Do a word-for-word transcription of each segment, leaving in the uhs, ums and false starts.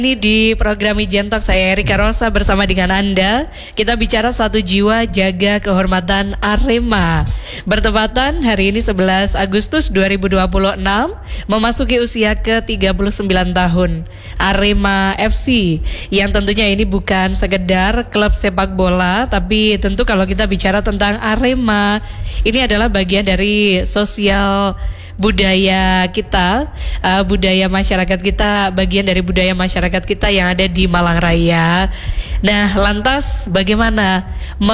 Ini di program Ijen Talk, saya Erika Rosa bersama dengan Anda. Kita bicara satu jiwa jaga kehormatan Arema. Bertepatan hari ini sebelas Agustus dua ribu dua puluh enam, memasuki usia ke tiga puluh sembilan tahun Arema F C, yang tentunya ini bukan sekedar klub sepak bola, tapi tentu kalau kita bicara tentang Arema, ini adalah bagian dari sosial budaya kita, uh, budaya masyarakat kita, bagian dari budaya masyarakat kita yang ada di Malang Raya. Nah, lantas bagaimana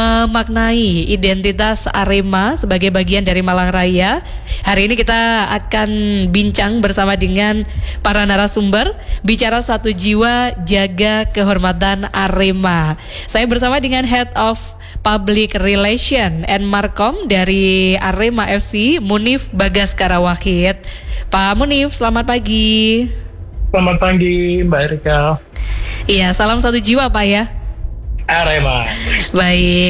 memaknai identitas Arema sebagai bagian dari Malang Raya? Hari ini kita akan bincang bersama dengan para narasumber, bicara satu jiwa jaga kehormatan Arema. Saya bersama dengan Head of Public Relation and Markom dari Arema F C, Munif Bagaskara Wahid. Pak Munif, selamat pagi. Selamat pagi Mbak Erika. Iya, salam satu jiwa Pak ya. Arema. Baik,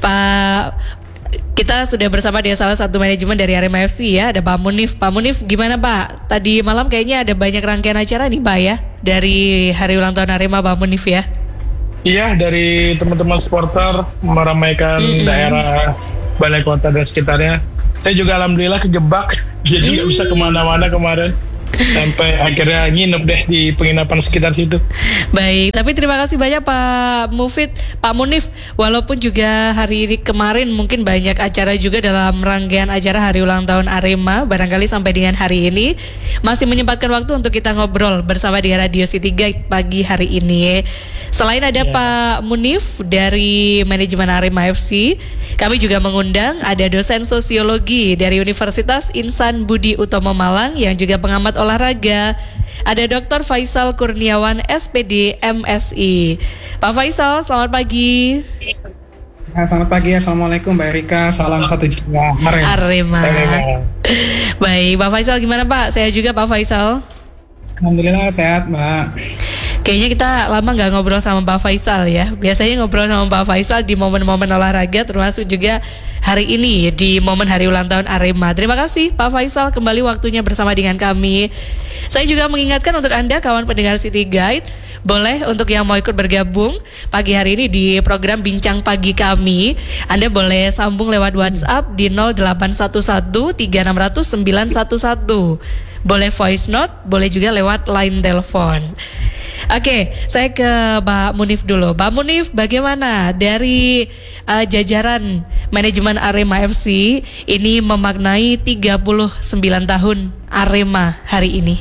Pak. Kita sudah bersama dengan salah satu manajemen dari Arema F C ya, ada Pak Munif. Pak Munif, gimana Pak? Tadi malam kayaknya ada banyak rangkaian acara nih Pak ya, dari hari ulang tahun Arema Pak Munif ya. Iya, dari teman-teman supporter meramaikan mm-hmm. daerah Balai Kota dan sekitarnya. Saya juga alhamdulillah kejebak, jadi nggak mm. bisa kemana-mana kemarin. Sampai akhirnya nginep deh di penginapan sekitar situ. Baik, tapi terima kasih banyak Pak Mufid, Pak Munif. Walaupun juga hari ini kemarin mungkin banyak acara juga dalam rangkaian acara hari ulang tahun Arema, barangkali sampai dengan hari ini masih menyempatkan waktu untuk kita ngobrol bersama dengan Radio City Guide pagi hari ini. Selain ada yeah. Pak Munif dari manajemen Arema F C, kami juga mengundang ada dosen sosiologi dari Universitas Insan Budi Utomo Malang yang juga pengamat olahraga. Ada Doktor Faisal Kurniawan S P D M Si. Pak Faisal, selamat pagi. Selamat pagi, assalamualaikum Mbak Erika. Salam satu jiwa Arema. Arema. Baik, Pak Faisal gimana Pak? Saya juga Pak Faisal. Alhamdulillah sehat Mbak. Kayaknya kita lama gak ngobrol sama Pak Faisal ya. Biasanya ngobrol sama Pak Faisal di momen-momen olahraga, termasuk juga hari ini di momen hari ulang tahun Arema. Terima kasih Pak Faisal, kembali waktunya bersama dengan kami. Saya juga mengingatkan untuk Anda kawan pendengar City Guide, boleh untuk yang mau ikut bergabung pagi hari ini di program Bincang Pagi kami, Anda boleh sambung lewat WhatsApp di nol delapan satu satu tiga enam nol nol sembilan satu satu. Boleh voice note, boleh juga lewat line telepon. Oke, saya ke Pak Munif dulu. Pak Munif, bagaimana dari uh, jajaran manajemen Arema F C ini memaknai tiga puluh sembilan tahun Arema hari ini?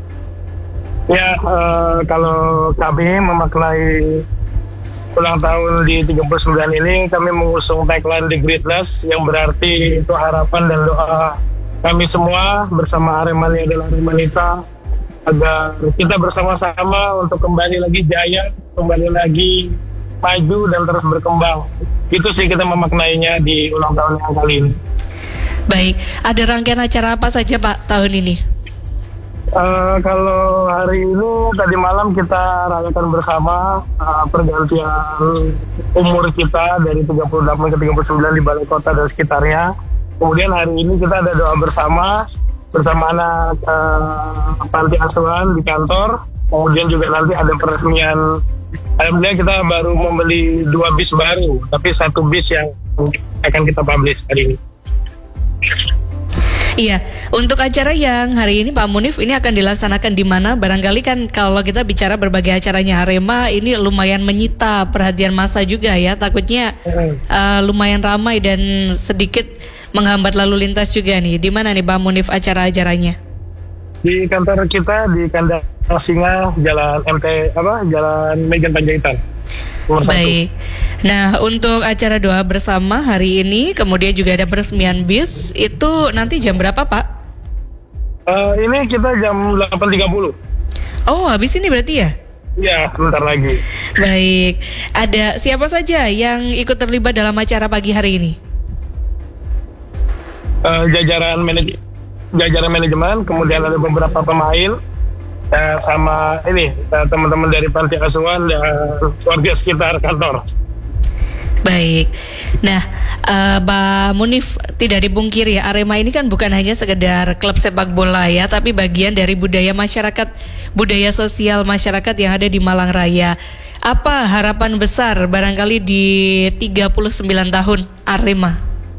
Ya, uh, kalau kami memaknai ulang tahun di tiga puluh sembilan ini, kami mengusung tagline The Greatness, yang berarti itu harapan dan doa kami semua bersama Aremania adalah Aremanita, agar kita bersama-sama untuk kembali lagi jaya, kembali lagi maju dan terus berkembang. Itu sih kita memaknainya di ulang tahun yang kali ini. Baik, ada rangkaian acara apa saja Pak tahun ini? Uh, kalau hari ini tadi malam kita rayakan bersama uh, pergantian umur kita dari tiga puluh delapan ke tiga puluh sembilan di Balai Kota dan sekitarnya. Kemudian hari ini kita ada doa bersama bersama anak uh, panti asuhan di kantor. Kemudian juga nanti ada peresmian. Alhamdulillah kita baru membeli dua bis baru, tapi satu bis yang akan kita publish hari ini. Iya, untuk acara yang hari ini Pak Munif ini akan dilaksanakan di mana? Barangkali kan kalau kita bicara berbagai acaranya Arema ini lumayan menyita perhatian massa juga ya. Takutnya uh, lumayan ramai dan sedikit menghambat lalu lintas juga nih. Di mana nih Pak Munif acara-acaranya? Di kantor kita di Kandang Singa, Jalan M T apa? Jalan Mejen Panjaitan. Baik. Nah, untuk acara doa bersama hari ini, kemudian juga ada peresmian bis, itu nanti jam berapa Pak? Uh, ini kita jam delapan tiga puluh. Oh, habis ini berarti ya? Iya, sebentar lagi. Baik. Ada siapa saja yang ikut terlibat dalam acara pagi hari ini? Uh, jajaran manajemen, jajaran manajemen, kemudian ada beberapa pemain, uh, sama ini uh, teman-teman dari panti asuhan dan warga sekitar kantor. Baik. Nah, uh, Pak Munif, tidak dipungkiri ya, Arema ini kan bukan hanya sekedar klub sepak bola ya, tapi bagian dari budaya masyarakat, budaya sosial masyarakat yang ada di Malang Raya. Apa harapan besar barangkali di tiga puluh sembilan tahun Arema?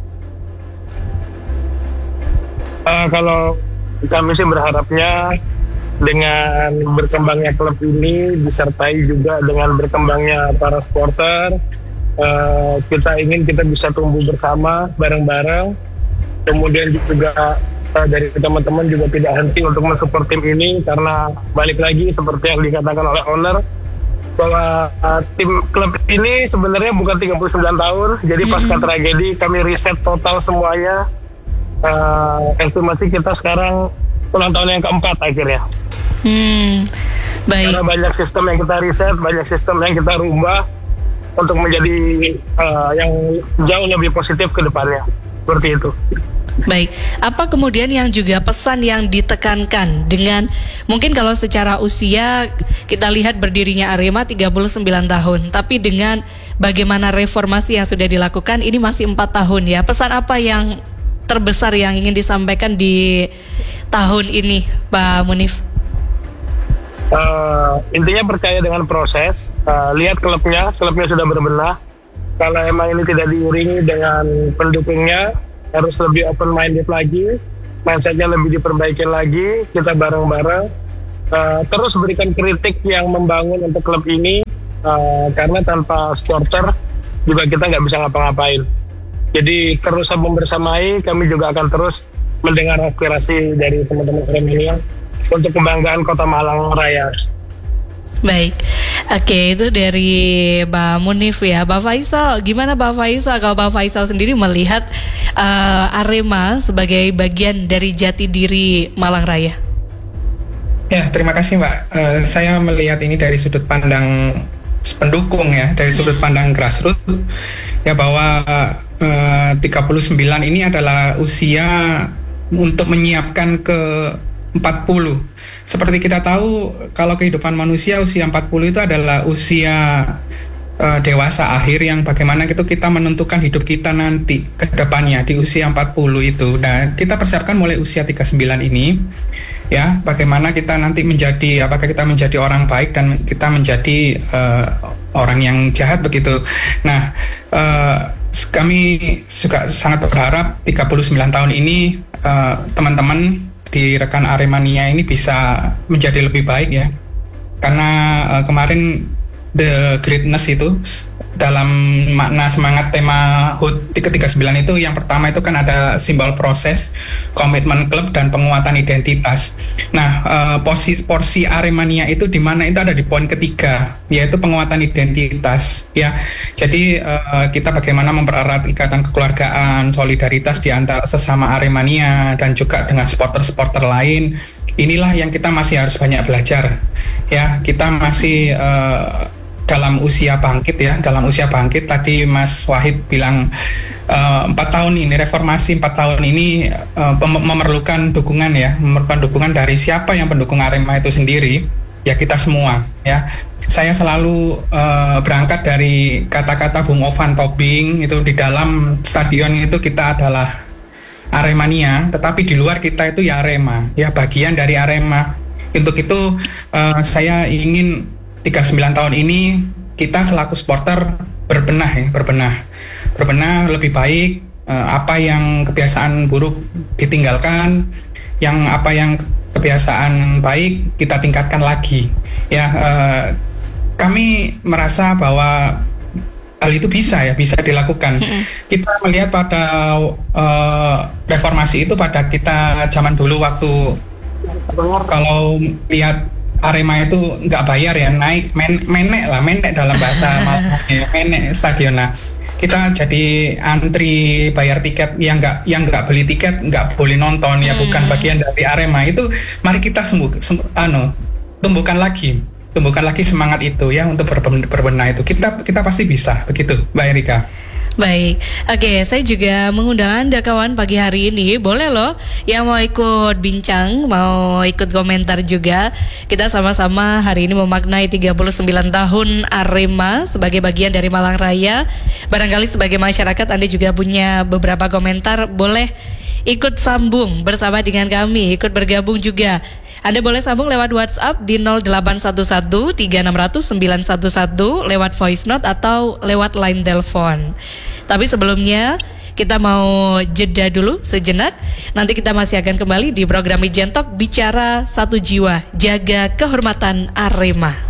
Uh, kalau kami sih berharapnya dengan berkembangnya klub ini disertai juga dengan berkembangnya para supporter. Uh, kita ingin kita bisa tumbuh bersama bareng-bareng, kemudian juga uh, dari teman-teman juga tidak henti untuk mensupport tim ini, karena balik lagi seperti yang dikatakan oleh owner bahwa uh, tim klub ini sebenarnya bukan tiga puluh sembilan tahun, jadi pasca tragedi kami riset total semuanya, uh, estimasi kita sekarang ulang tahun yang keempat akhirnya. Hmm, baik. Karena banyak sistem yang kita riset, banyak sistem yang kita rubah untuk menjadi uh, yang jauh lebih positif ke depannya. Seperti itu. Baik, apa kemudian yang juga pesan yang ditekankan dengan, mungkin kalau secara usia kita lihat berdirinya Arema tiga puluh sembilan tahun, tapi dengan bagaimana reformasi yang sudah dilakukan ini masih empat tahun ya. Pesan apa yang terbesar yang ingin disampaikan di tahun ini, Pak Munif? Uh, intinya percaya dengan proses, uh, lihat klubnya, klubnya sudah berbenah. Kalau emang ini tidak diiringi dengan pendukungnya, harus lebih open minded lagi, mindsetnya lebih diperbaiki lagi, kita bareng-bareng. Uh, terus berikan kritik yang membangun untuk klub ini, uh, karena tanpa supporter juga kita nggak bisa ngapa-ngapain. Jadi terus membersamai, kami juga akan terus mendengar aspirasi dari teman-teman Aremania untuk kebanggaan Kota Malang Raya. Baik, oke, itu dari Pak Munif ya. Pak Faisal, gimana Pak Faisal? Kalau Pak Faisal sendiri melihat uh, Arema sebagai bagian dari jati diri Malang Raya. Ya, terima kasih Mbak. Uh, saya melihat ini dari sudut pandang pendukung ya, dari sudut pandang grassroots ya, bahwa uh, tiga puluh sembilan ini adalah usia untuk menyiapkan ke empat puluh. Seperti kita tahu, kalau kehidupan manusia usia empat puluh itu adalah usia uh, dewasa akhir yang bagaimana itu kita menentukan hidup kita nanti ke depannya di usia empat puluh itu. Nah, kita persiapkan mulai usia tiga puluh sembilan ini ya, bagaimana kita nanti menjadi, apakah kita menjadi orang baik dan kita menjadi uh, orang yang jahat begitu. Nah, uh, kami juga sangat berharap tiga puluh sembilan tahun ini uh, teman-teman di rekan Aremania ini bisa menjadi lebih baik ya, karena uh, kemarin the greatness itu dalam makna semangat tema H U T ke tiga puluh sembilan itu, yang pertama itu kan ada simbol proses, komitmen klub dan penguatan identitas. Nah, uh, porsi, porsi Aremania itu di mana itu ada di poin ketiga, yaitu penguatan identitas ya. Jadi uh, kita bagaimana mempererat ikatan kekeluargaan, solidaritas di antara sesama Aremania dan juga dengan supporter-supporter lain. Inilah yang kita masih harus banyak belajar ya. Kita masih uh, dalam usia bangkit ya, dalam usia bangkit. Tadi Mas Wahid bilang empat uh, tahun ini, reformasi empat tahun ini uh, memerlukan dukungan ya, memerlukan dukungan dari siapa yang pendukung Arema itu sendiri, ya kita semua ya. Saya selalu uh, berangkat dari kata-kata Bung Ovan Tobing itu, di dalam stadion itu kita adalah Aremania, tetapi di luar kita itu ya Arema, ya bagian dari Arema. Untuk itu uh, saya ingin tiga puluh sembilan tahun ini kita selaku supporter berbenah ya, berbenah. Berbenah lebih baik, eh, apa yang kebiasaan buruk ditinggalkan, yang apa yang kebiasaan baik kita tingkatkan lagi. Ya, eh, kami merasa bahwa hal itu bisa ya, bisa dilakukan. Mm-hmm. Kita melihat pada eh, reformasi itu pada kita zaman dulu waktu kalau lihat Arema itu nggak bayar ya, naik men, menek lah, menek dalam bahasa Malaysia, menek stadion. Nah, kita jadi antri bayar tiket, yang nggak yang nggak beli tiket nggak boleh nonton ya, hmm. bukan bagian dari Arema itu. Mari kita sembuh, sembuh anu, tumbuhkan lagi, tumbuhkan lagi semangat itu ya untuk berbenah itu. Kita kita pasti bisa, begitu, Mbak Erika. Baik, oke, saya juga mengundang Anda kawan pagi hari ini. Boleh loh yang mau ikut bincang, mau ikut komentar juga. Kita sama-sama hari ini memaknai tiga puluh sembilan tahun Arema sebagai bagian dari Malang Raya. Barangkali sebagai masyarakat Anda juga punya beberapa komentar, boleh ikut sambung bersama dengan kami, ikut bergabung juga. Anda boleh sambung lewat WhatsApp di nol delapan satu satu tiga enam nol nol sembilan satu satu, lewat voice note atau lewat line telepon. Tapi sebelumnya kita mau jeda dulu sejenak. Nanti kita masih akan kembali di program Ijen Talk, bicara satu jiwa, jaga kehormatan Arema.